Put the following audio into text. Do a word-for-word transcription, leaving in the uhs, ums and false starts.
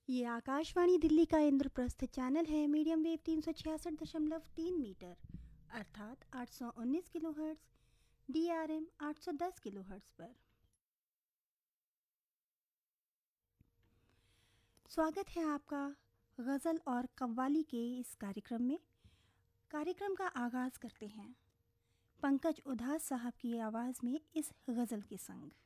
ये आकाशवाणी दिल्ली का इंद्रप्रस्थ चैनल है। मीडियम वेव तीन सौ छियासठ दशमलव तीन मीटर अर्थात आठ सौ उन्नीस kilo hertz, D R M आठ सौ दस किलो हर्ट्स पर। स्वागत है आपका गज़ल और कव्वाली के इस कार्यक्रम में। कार्यक्रम का आगाज़ करते हैं पंकज उधास साहब की आवाज़ में इस गज़ल के संग।